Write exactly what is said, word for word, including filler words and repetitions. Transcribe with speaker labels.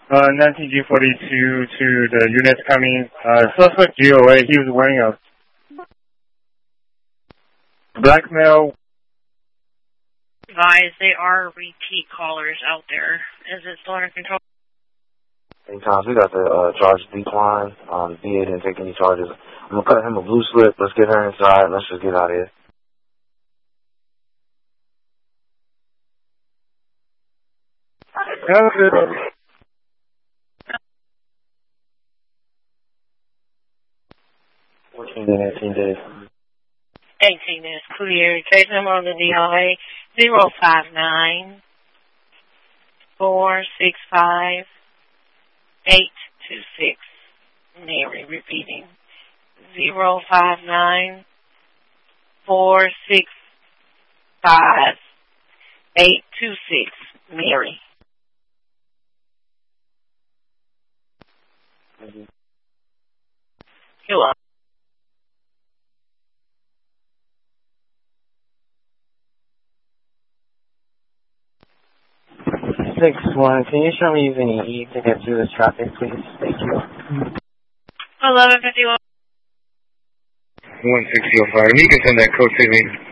Speaker 1: Uh, nineteen G forty-two to the units coming. Uh, suspect G O A, he was wearing a black male.
Speaker 2: Guys, they are repeat callers out there. Is it still under control?
Speaker 3: Hey, Tom, we got the uh, charge decline. Um, D A didn't take any charges. I'm going to cut him a blue slip. Let's get her inside. Let's just get out of here.
Speaker 1: Have a good one.
Speaker 3: fourteen and eighteen days.
Speaker 2: eighteen is clear. Case number on the D L A, zero five nine four six five eight two six. Mary, repeating. zero five nine four six five eight two six. Mary.
Speaker 3: Mm-hmm.
Speaker 2: You're welcome.
Speaker 4: six one, can you show me using an E to get through this traffic, please? Thank you.
Speaker 2: eleven fifty-one.
Speaker 1: one six zero five. You can send that code to me.